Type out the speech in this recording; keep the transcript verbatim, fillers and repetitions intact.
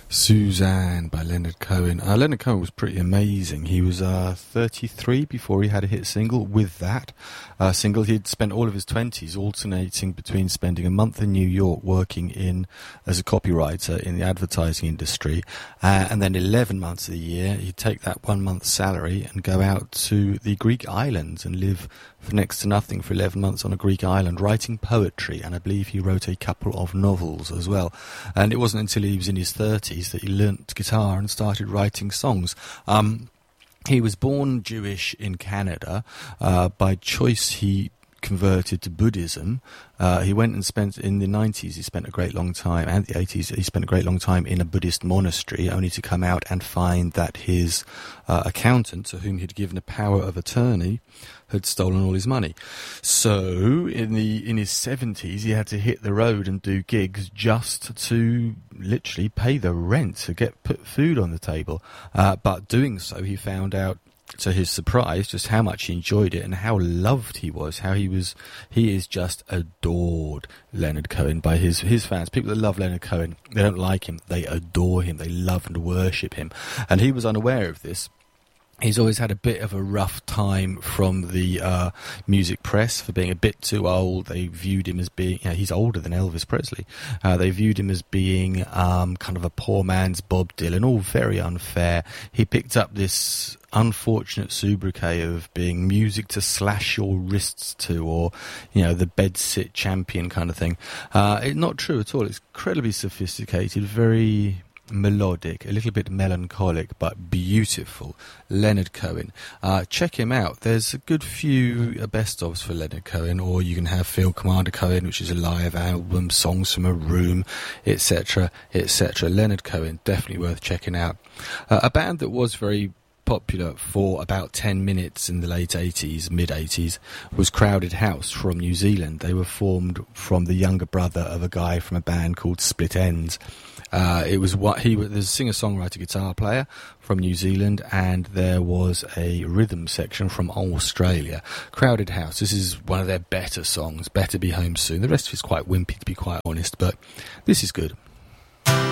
Suzanne by Leonard Cohen. Uh, Leonard Cohen was pretty amazing. He was uh, thirty-three before he had a hit single with that uh, single. He'd spent all of his twenties alternating between spending a month in New York working in as a copywriter in the advertising industry, uh, and then eleven months of the year he'd take that one month's salary and go out to the Greek islands and live for next to nothing for eleven months on a Greek island, writing poetry, and I believe he wrote a couple of novels as well. And it wasn't until he was in his thirties that he learnt guitar and started writing songs. Um, he was born Jewish in Canada. Uh, by choice, he converted to Buddhism. Uh, he went and spent, in the nineties, he spent a great long time, and the eighties, he spent a great long time in a Buddhist monastery, only to come out and find that his uh, accountant, to whom he'd given a power of attorney, had stolen all his money. So, in the in his seventies, he had to hit the road and do gigs just to literally pay the rent, to get put food on the table. Uh, but doing so, he found out, to his surprise, just how much he enjoyed it and how loved he was, how he was, he is just adored, Leonard Cohen, by his, his fans. People that love Leonard Cohen, they don't like him, they adore him, they love and worship him. And he was unaware of this. He's always had a bit of a rough time from the uh, music press for being a bit too old. They viewed him as being, you know, he's older than Elvis Presley. Uh, they viewed him as being um, kind of a poor man's Bob Dylan, all very unfair. He picked up this unfortunate sobriquet of being music to slash your wrists to, or, you know, the bed-sit champion kind of thing. Uh, it's not true at all. It's incredibly sophisticated, very melodic, a little bit melancholic, but beautiful. Leonard Cohen. Uh, check him out. There's a good few best-ofs for Leonard Cohen, or you can have Field Commander Cohen, which is a live album, Songs from a Room, et cetera, et cetera. Leonard Cohen, definitely worth checking out. Uh, a band that was very popular for about ten minutes in the late eighties, mid-eighties, was Crowded House from New Zealand. They were formed from the younger brother of a guy from a band called Split Enz. Uh, it was what he was. There's a singer-songwriter, guitar player from New Zealand, and there was a rhythm section from Australia. Crowded House. This is one of their better songs. Better Be Home Soon. The rest of it's quite wimpy, to be quite honest, but this is good.